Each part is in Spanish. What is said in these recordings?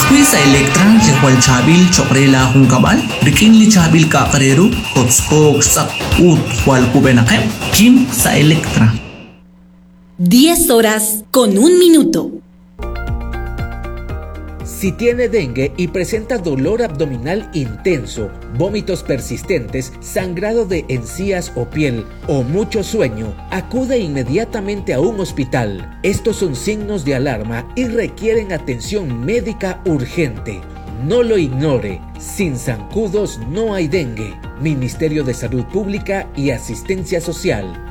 Quiz sa Electra, Likwal Chabil, Chokrela Hungkabal, Rikin Li Chabil Kakareru, Kotskog Sak Ut Wal Kubenakem, Kim sa Electra. 10 horas con 1 minuto. Si tiene dengue y presenta dolor abdominal intenso, vómitos persistentes, sangrado de encías o piel o mucho sueño, acude inmediatamente a un hospital. Estos son signos de alarma y requieren atención médica urgente. No lo ignore. Sin zancudos no hay dengue. Ministerio de Salud Pública y Asistencia Social.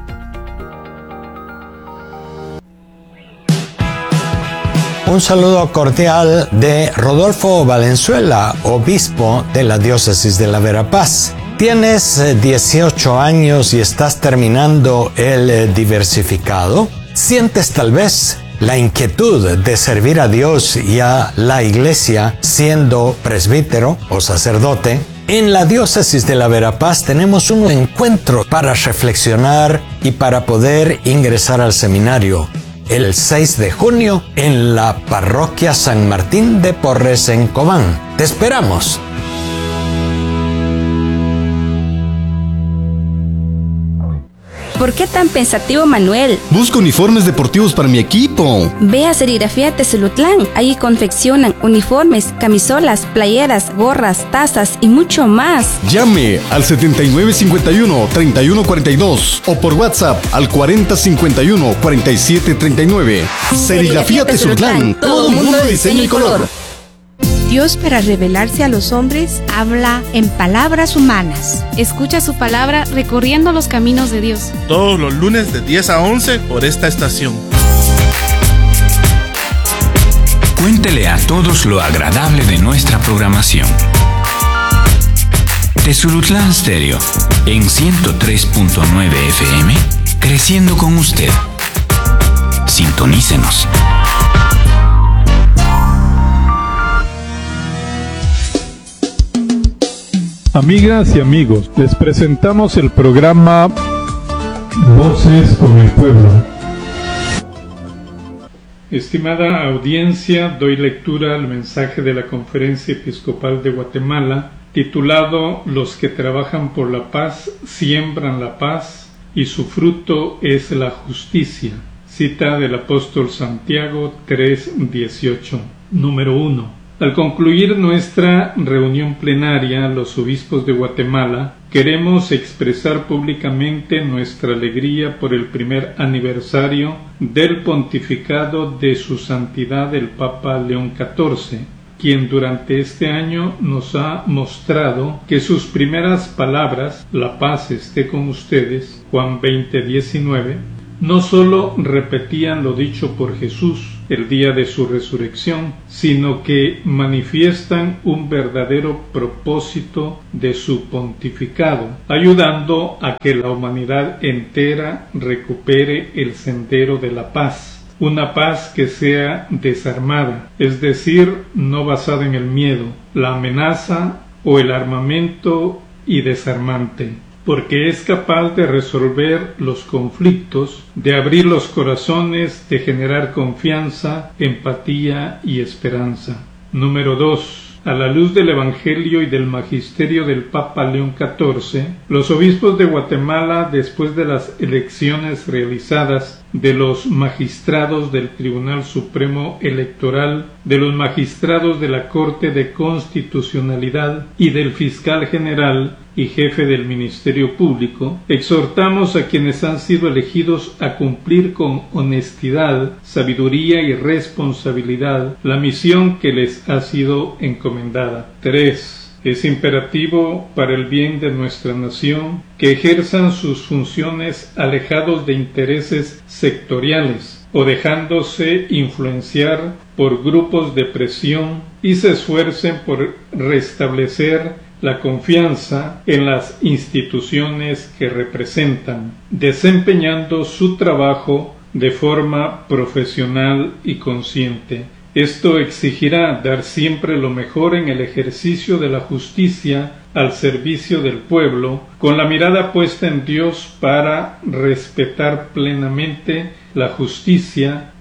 Un saludo cordial de Rodolfo Valenzuela, obispo de la diócesis de la Verapaz. ¿Tienes 18 años y estás terminando el diversificado? ¿Sientes tal vez la inquietud de servir a Dios y a la iglesia siendo presbítero o sacerdote? En la diócesis de la Verapaz tenemos un encuentro para reflexionar y para poder ingresar al seminario. El 6 de junio en la parroquia San Martín de Porres en Cobán. ¡Te esperamos! ¿Por qué tan pensativo, Manuel? Busco uniformes deportivos para mi equipo. Ve a Serigrafía Tezulutlán. Ahí confeccionan uniformes, camisolas, playeras, gorras, tazas y mucho más. Llame al 7951-3142 o por WhatsApp al 4051-4739. Serigrafía Tezulutlán. Todo mundo de diseño y color. Dios, para revelarse a los hombres, habla en palabras humanas. Escucha su palabra recorriendo los caminos de Dios. Todos los lunes de 10 a 11 por esta estación. Cuéntele a todos lo agradable de nuestra programación. Tezulutlán Stereo, en 103.9 FM, creciendo con usted. Sintonícenos. Amigas y amigos, les presentamos el programa Voces con el Pueblo. Estimada audiencia, doy lectura al mensaje de la Conferencia Episcopal de Guatemala, titulado Los que trabajan por la paz siembran la paz y su fruto es la justicia. Cita del apóstol Santiago 3:18. Número 1. Al concluir nuestra reunión plenaria, los obispos de Guatemala queremos expresar públicamente nuestra alegría por el primer aniversario del pontificado de su santidad el Papa León XIV, quien durante este año nos ha mostrado que sus primeras palabras, la paz esté con ustedes, Juan 20:19, no solo repetían lo dicho por Jesús el día de su resurrección, sino que manifiestan un verdadero propósito de su pontificado, ayudando a que la humanidad entera recupere el sendero de la paz. Una paz que sea desarmada, es decir, no basada en el miedo, la amenaza o el armamento y desarmante, porque es capaz de resolver los conflictos, de abrir los corazones, de generar confianza, empatía y esperanza. Número 2. A la luz del Evangelio y del Magisterio del Papa León XIV, los obispos de Guatemala, después de las elecciones realizadas de los magistrados del Tribunal Supremo Electoral, de los magistrados de la Corte de Constitucionalidad y del Fiscal General y jefe del Ministerio Público, exhortamos a quienes han sido elegidos a cumplir con honestidad, sabiduría y responsabilidad la misión que les ha sido encomendada. 3. Es imperativo para el bien de nuestra nación que ejerzan sus funciones alejados de intereses sectoriales o dejándose influenciar por grupos de presión y se esfuercen por restablecer la confianza en las instituciones que representan, desempeñando su trabajo de forma profesional y consciente. Esto exigirá dar siempre lo mejor en el ejercicio de la justicia al servicio del pueblo, con la mirada puesta en Dios para respetar plenamente la justicia,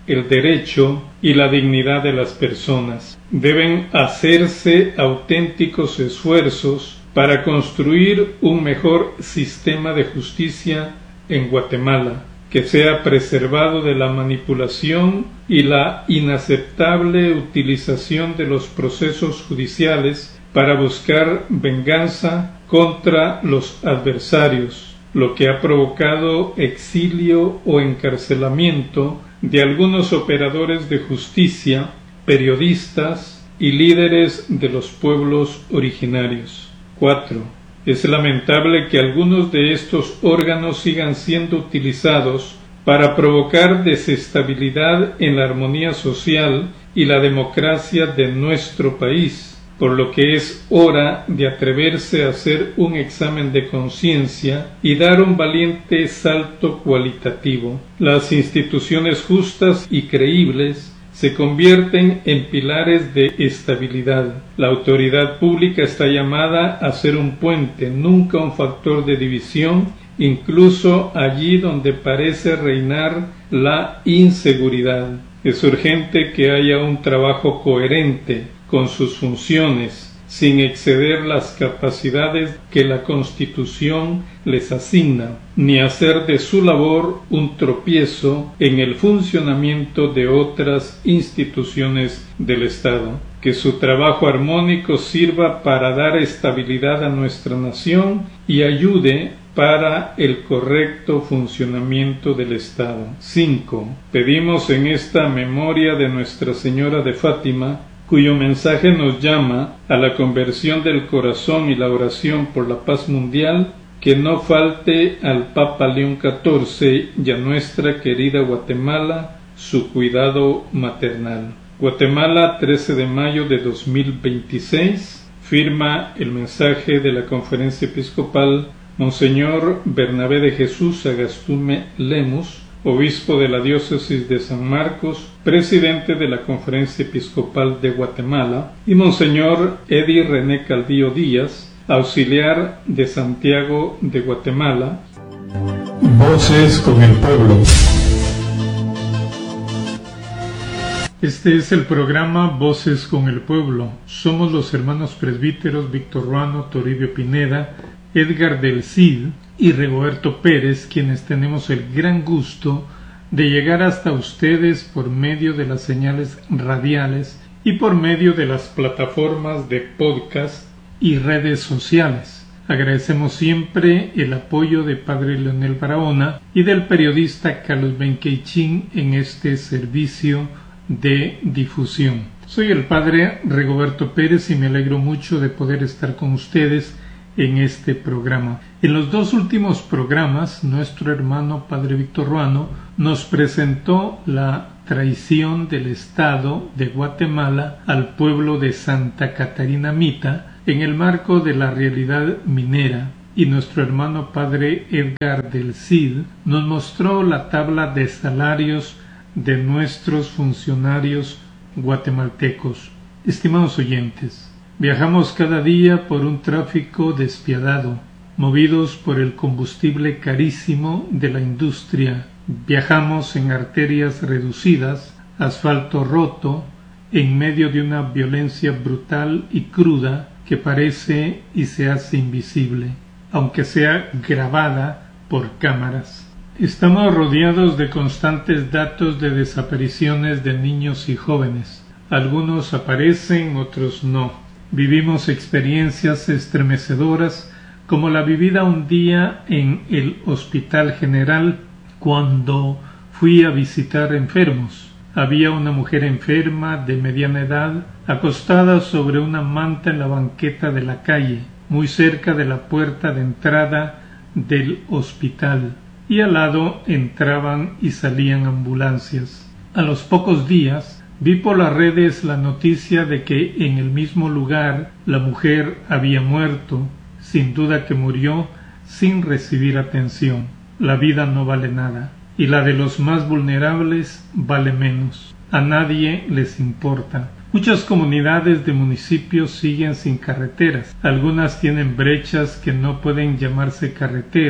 el derecho y la dignidad de las personas. Deben hacerse auténticos esfuerzos para construir un mejor sistema de justicia en Guatemala, que sea preservado de la manipulación y la inaceptable utilización de los procesos judiciales para buscar venganza contra los adversarios, lo que ha provocado exilio o encarcelamiento de algunos operadores de justicia, periodistas y líderes de los pueblos originarios. 4. Es lamentable que algunos de estos órganos sigan siendo utilizados para provocar desestabilidad en la armonía social y la democracia de nuestro país, por lo que es hora de atreverse a hacer un examen de conciencia y dar un valiente salto cualitativo. Las instituciones justas y creíbles se convierten en pilares de estabilidad. La autoridad pública está llamada a ser un puente, nunca un factor de división, incluso allí donde parece reinar la inseguridad. Es urgente que haya un trabajo coherente con sus funciones, sin exceder las capacidades que la Constitución les asigna, ni hacer de su labor un tropiezo en el funcionamiento de otras instituciones del Estado. Que su trabajo armónico sirva para dar estabilidad a nuestra nación y ayude para el correcto funcionamiento del Estado. 5. Pedimos en esta memoria de Nuestra Señora de Fátima, cuyo mensaje nos llama a la conversión del corazón y la oración por la paz mundial, que no falte al Papa León XIV y a nuestra querida Guatemala su cuidado maternal. Guatemala, 13 de mayo de 2026, firma el mensaje de la Conferencia Episcopal Monseñor Bernabé de Jesús Agastume Lemus, obispo de la diócesis de San Marcos, presidente de la Conferencia Episcopal de Guatemala, y Monseñor Edi René Caldillo Díaz, auxiliar de Santiago de Guatemala. Voces con el pueblo. Este es el programa Voces con el Pueblo. Somos los hermanos presbíteros Víctor Ruano, Toribio Pineda, Edgar del Cid y Rigoberto Pérez, quienes tenemos el gran gusto de llegar hasta ustedes por medio de las señales radiales y por medio de las plataformas de podcast y redes sociales. Agradecemos siempre el apoyo de Padre Leonel Barahona y del periodista Carlos Benqueichín en este servicio de difusión. Soy el Padre Rigoberto Pérez y me alegro mucho de poder estar con ustedes en este programa. En los dos últimos programas, nuestro hermano Padre Víctor Ruano nos presentó la traición del Estado de Guatemala al pueblo de Santa Catarina Mita en el marco de la realidad minera, y nuestro hermano Padre Edgar del Cid nos mostró la tabla de salarios de nuestros funcionarios guatemaltecos. Estimados oyentes, viajamos cada día por un tráfico despiadado, movidos por el combustible carísimo de la industria. Viajamos en arterias reducidas, asfalto roto, en medio de una violencia brutal y cruda que parece y se hace invisible, aunque sea grabada por cámaras. Estamos rodeados de constantes datos de desapariciones de niños y jóvenes. Algunos aparecen, otros no. Vivimos experiencias estremecedoras como la vivida un día en el Hospital General cuando fui a visitar enfermos. Había una mujer enferma de mediana edad acostada sobre una manta en la banqueta de la calle, muy cerca de la puerta de entrada del hospital, y al lado entraban y salían ambulancias. A los pocos días vi por las redes la noticia de que en el mismo lugar la mujer había muerto, sin duda que murió sin recibir atención. La vida no vale nada, y la de los más vulnerables vale menos. A nadie les importa. Muchas comunidades de municipios siguen sin carreteras. Algunas tienen brechas que no pueden llamarse carreteras,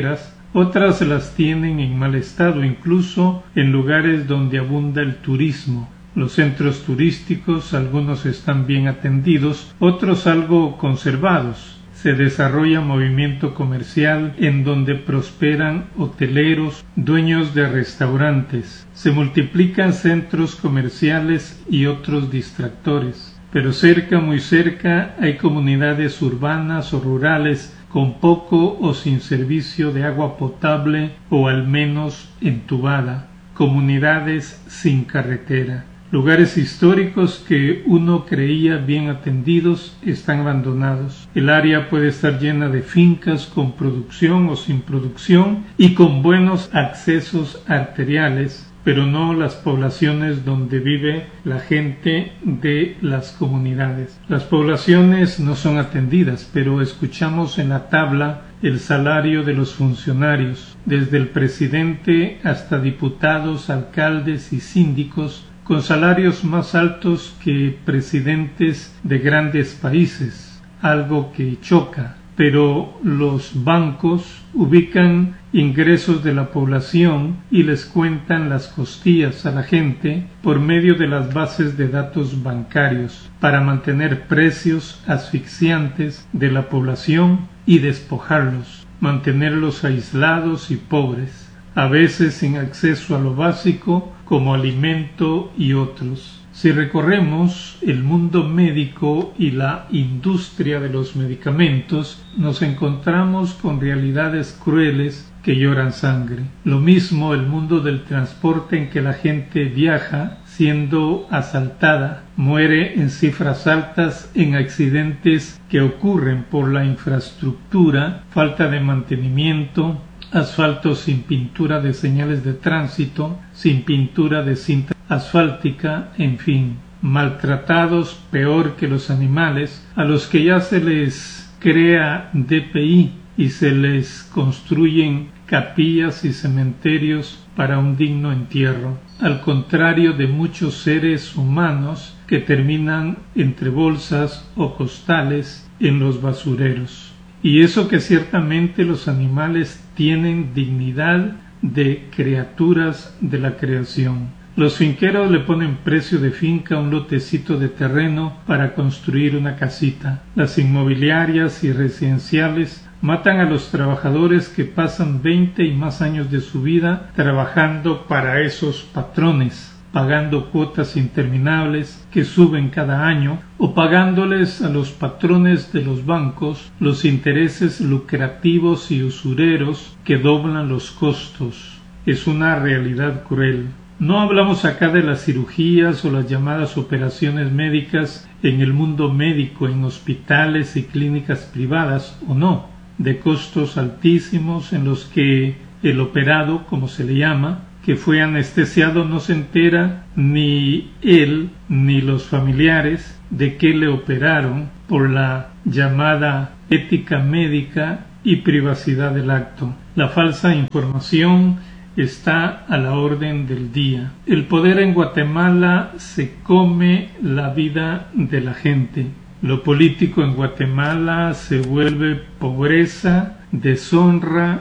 Otras las tienen en mal estado, incluso en lugares donde abunda el turismo. Los centros turísticos, algunos están bien atendidos, otros algo conservados. Se desarrolla movimiento comercial en donde prosperan hoteleros, dueños de restaurantes. Se multiplican centros comerciales y otros distractores. Pero cerca, muy cerca, hay comunidades urbanas o rurales con poco o sin servicio de agua potable o al menos entubada. Comunidades sin carretera. Lugares históricos que uno creía bien atendidos están abandonados. El área puede estar llena de fincas con producción o sin producción y con buenos accesos arteriales, pero no las poblaciones donde vive la gente de las comunidades. Las poblaciones no son atendidas, pero escuchamos en la tabla el salario de los funcionarios, desde el presidente hasta diputados, alcaldes y síndicos, con salarios más altos que presidentes de grandes países, algo que choca. Pero los bancos ubican ingresos de la población y les cuentan las costillas a la gente por medio de las bases de datos bancarios para mantener precios asfixiantes de la población y despojarlos, mantenerlos aislados y pobres, a veces sin acceso a lo básico como alimento y otros. Si recorremos el mundo médico y la industria de los medicamentos, nos encontramos con realidades crueles que lloran sangre. Lo mismo el mundo del transporte en que la gente viaja siendo asaltada, muere en cifras altas en accidentes que ocurren por la infraestructura, falta de mantenimiento, asfalto sin pintura de señales de tránsito, sin pintura de cinta asfáltica, en fin, maltratados peor que los animales, a los que ya se les crea DPI y se les construyen capillas y cementerios para un digno entierro, al contrario de muchos seres humanos que terminan entre bolsas o costales en los basureros. Y eso que ciertamente los animales tienen dignidad de criaturas de la creación. Los finqueros le ponen precio de finca a un lotecito de terreno para construir una casita. Las inmobiliarias y residenciales matan a los trabajadores que pasan 20 y más años de su vida trabajando para esos patrones, pagando cuotas interminables que suben cada año o pagándoles a los patrones de los bancos los intereses lucrativos y usureros que doblan los costos. Es una realidad cruel. No hablamos acá de las cirugías o las llamadas operaciones médicas en el mundo médico, en hospitales y clínicas privadas, o no, de costos altísimos en los que el operado, como se le llama, que fue anestesiado, no se entera ni él ni los familiares de que le operaron por la llamada ética médica y privacidad del acto. La falsa información está a la orden del día. El poder en Guatemala se come la vida de la gente. Lo político en Guatemala se vuelve pobreza, deshonra,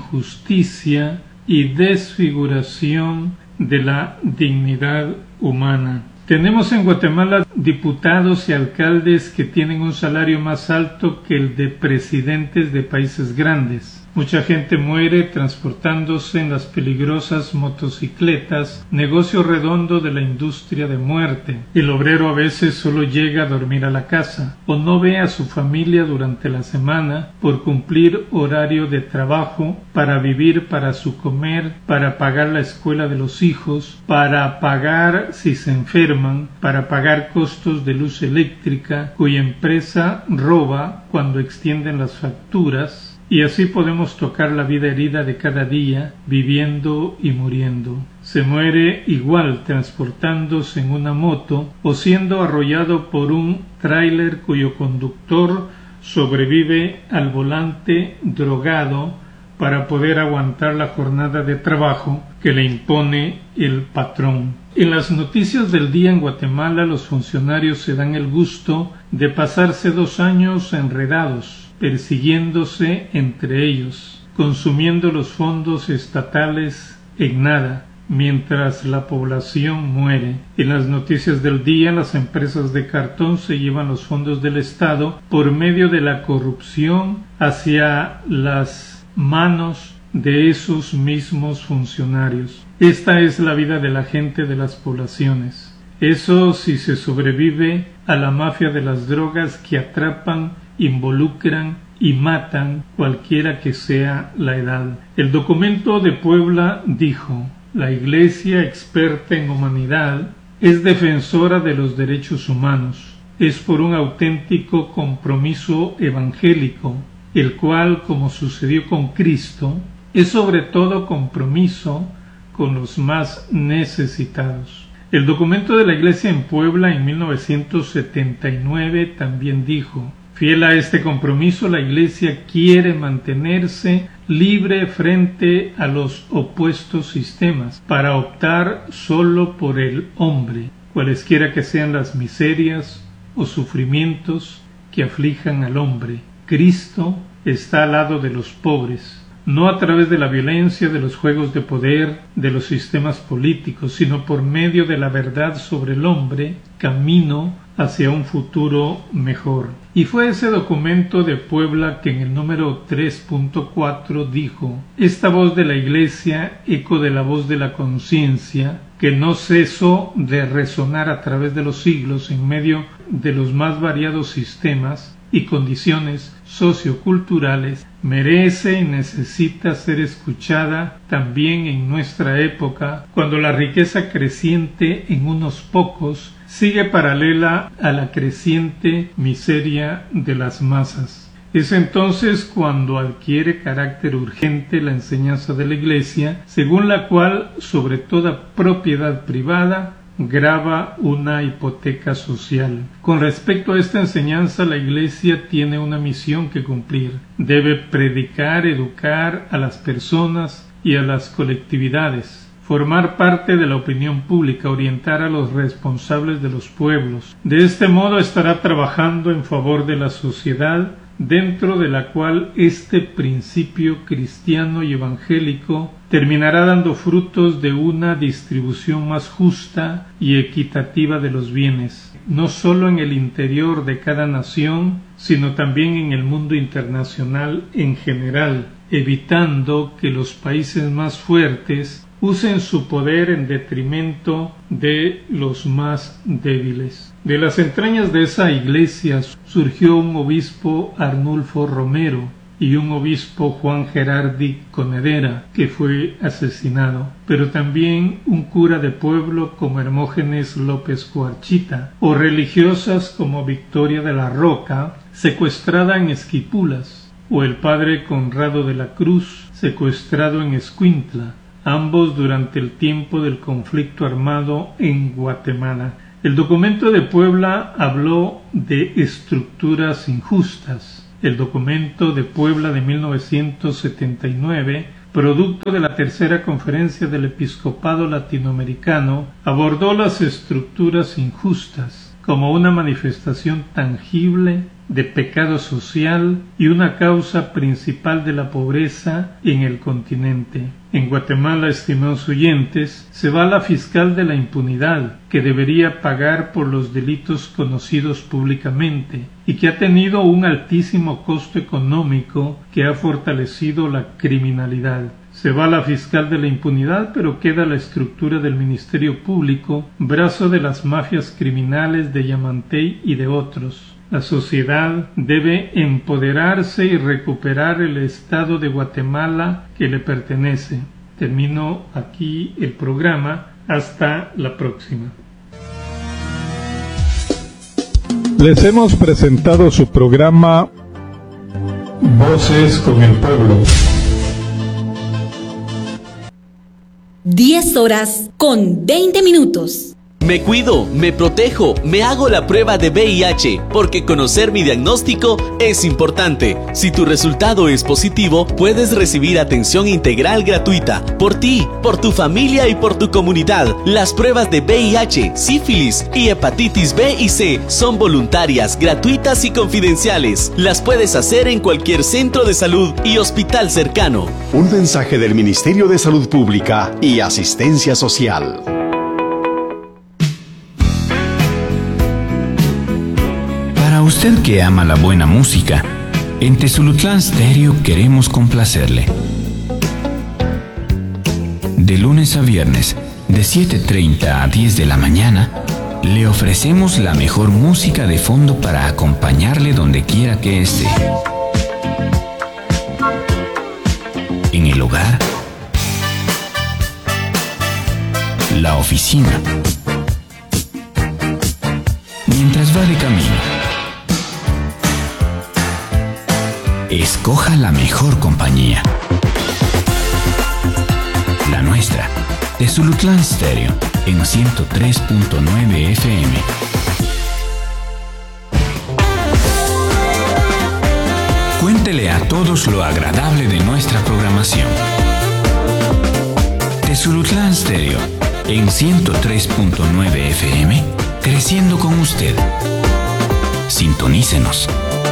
injusticia y desfiguración de la dignidad humana. Tenemos en Guatemala diputados y alcaldes que tienen un salario más alto que el de presidentes de países grandes. Mucha gente muere transportándose en las peligrosas motocicletas, negocio redondo de la industria de muerte. El obrero a veces solo llega a dormir a la casa o no ve a su familia durante la semana por cumplir horario de trabajo, para vivir, para su comer, para pagar la escuela de los hijos, para pagar si se enferman, para pagar costos de luz eléctrica, cuya empresa roba cuando extienden las facturas. Y así podemos tocar la vida herida de cada día, viviendo y muriendo. Se muere igual transportándose en una moto o siendo arrollado por un tráiler cuyo conductor sobrevive al volante drogado para poder aguantar la jornada de trabajo que le impone el patrón. En las noticias del día en Guatemala, los funcionarios se dan el gusto de pasarse 2 años enredados, persiguiéndose entre ellos. consumiendo los fondos estatales en nada, mientras la población muere. En las noticias del día, las empresas de cartón se llevan los fondos del Estado por medio de la corrupción hacia las manos de esos mismos funcionarios. Esta es la vida de la gente de las poblaciones. Eso si se sobrevive a la mafia de las drogas que atrapan, involucran y matan cualquiera que sea la edad. El documento de Puebla dijo: la Iglesia, experta en humanidad, es defensora de los derechos humanos. Es por un auténtico compromiso evangélico, el cual, como sucedió con Cristo, es sobre todo compromiso con los más necesitados. El documento de la Iglesia en Puebla en 1979 también dijo: fiel a este compromiso, la Iglesia quiere mantenerse libre frente a los opuestos sistemas para optar solo por el hombre, cualesquiera que sean las miserias o sufrimientos que aflijan al hombre. Cristo está al lado de los pobres, no a través de la violencia, de los juegos de poder, de los sistemas políticos, sino por medio de la verdad sobre el hombre, camino hacia un futuro mejor. Y fue ese documento de Puebla que en el número 3.4 dijo: esta voz de la Iglesia, eco de la voz de la conciencia, que no cesó de resonar a través de los siglos en medio de los más variados sistemas y condiciones socioculturales, merece y necesita ser escuchada también en nuestra época, cuando la riqueza creciente en unos pocos sigue paralela a la creciente miseria de las masas. Es entonces cuando adquiere carácter urgente la enseñanza de la Iglesia, según la cual sobre toda propiedad privada grava una hipoteca social. Con respecto a esta enseñanza, la Iglesia tiene una misión que cumplir. Debe predicar, educar a las personas y a las colectividades, formar parte de la opinión pública, orientar a los responsables de los pueblos. De este modo estará trabajando en favor de la sociedad, dentro de la cual este principio cristiano y evangélico terminará dando frutos de una distribución más justa y equitativa de los bienes, no solo en el interior de cada nación, sino también en el mundo internacional en general, evitando que los países más fuertes usen su poder en detrimento de los más débiles. De las entrañas de esa iglesia surgió un obispo, Arnulfo Romero, y un obispo, Juan Gerardi Conedera, que fue asesinado, pero también un cura de pueblo como Hermógenes López Coarchita, o religiosas como Victoria de la Roca, secuestrada en Esquipulas, o el padre Conrado de la Cruz, secuestrado en Escuintla, ambos durante el tiempo del conflicto armado en Guatemala. El documento de Puebla habló de estructuras injustas. El documento de Puebla de 1979, producto de la tercera conferencia del episcopado latinoamericano, abordó las estructuras injustas como una manifestación tangible de pecado social y una causa principal de la pobreza en el continente. En Guatemala, estimados oyentes, se va la fiscal de la impunidad, que debería pagar por los delitos conocidos públicamente y que ha tenido un altísimo costo económico que ha fortalecido la criminalidad. Se va la fiscal de la impunidad, pero queda la estructura del Ministerio Público, brazo de las mafias criminales de Yamantey y de otros. La sociedad debe empoderarse y recuperar el Estado de Guatemala que le pertenece. Termino aquí el programa. Hasta la próxima. Les hemos presentado su programa Voces con el Pueblo. 10 horas con 20 minutos. Me cuido, me protejo, me hago la prueba de VIH, porque conocer mi diagnóstico es importante. Si tu resultado es positivo, puedes recibir atención integral gratuita por ti, por tu familia y por tu comunidad. Las pruebas de VIH, sífilis y hepatitis B y C son voluntarias, gratuitas y confidenciales. Las puedes hacer en cualquier centro de salud y hospital cercano. Un mensaje del Ministerio de Salud Pública y Asistencia Social. Para usted que ama la buena música, en Tezulutlán Stereo queremos complacerle. De lunes a viernes, de 7:30 a 10 de la mañana, le ofrecemos la mejor música de fondo para acompañarle donde quiera que esté. En el hogar, la oficina, mientras va de camino. Escoja la mejor compañía. La nuestra, Tezulutlán Stereo, en 103.9 FM. Cuéntele a todos lo agradable de nuestra programación. Tezulutlán Stereo, en 103.9 FM, creciendo con usted. Sintonícenos.